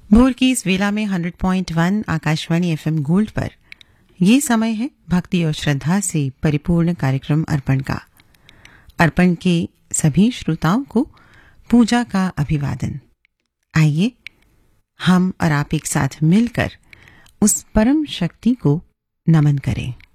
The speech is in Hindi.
भोर की इस वेला में 100.1 आकाशवाणी एफएम गोल्ड पर ये समय है भक्ति और श्रद्धा से परिपूर्ण कार्यक्रम अर्पण का। अर्पण के सभी श्रोताओं को पूजा का अभिवादन। आइए हम और आप एक साथ मिलकर उस परम शक्ति को नमन करें।